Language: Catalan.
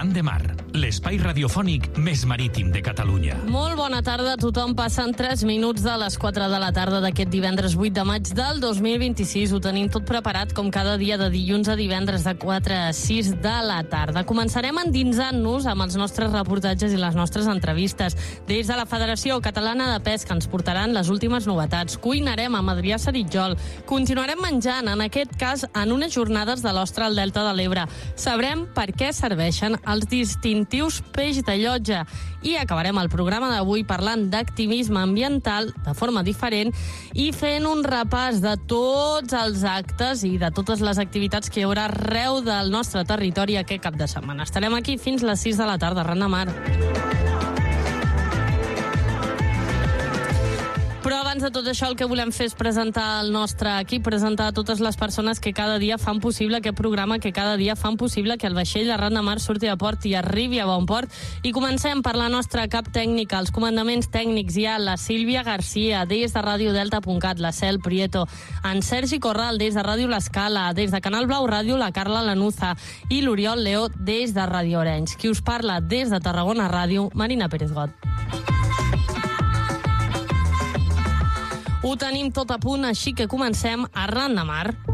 Arran de Mar, l'espai radiofònic més marítim de Catalunya. Molt bona tarda a tothom. Passen 3 minuts de les 4 de la tarda d'aquest divendres 8 de maig del 2026. Ho tenim tot preparat com cada dia de dilluns a divendres de 4 a 6 de la tarda. Començarem endinsant-nos amb els nostres reportatges i les nostres entrevistes. Des de la Federació Catalana de Pesca ens portaran les últimes novetats. Cuinarem amb Adrià Saritjol. Continuarem menjant, en aquest cas, en unes jornades de l'ostra al Delta de l'Ebre. Sabrem per què serveixen els distintius peix de llotja. I acabarem el programa d'avui parlant d'activisme ambiental de forma diferent i fent un repàs de tots els actes i de totes les activitats que hi haurà arreu del nostre territori aquest cap de setmana. Estarem aquí fins les 6 de la tarda, Arran de Mar. Però abans de tot això el que volem fer és presentar el nostre equip, presentar a totes les persones que cada dia fan possible aquest programa, que cada dia fan possible que el vaixell Arran de Mar surti a port i arribi a bon port. I comencem per la nostra cap tècnica. Els comandaments tècnics hi ha la Sílvia Garcia, des de radiodelta.cat, la Cel Prieto, en Sergi Corral, des de Ràdio L'Escala, des de Canal Blau Ràdio, la Carla Lanuza, i l'Oriol Leó, des de Ràdio Arenys. Qui us parla des de Tarragona Ràdio, Marina Pérez Got. Ho tenim tot a punt, així que comencem Arran de Mar.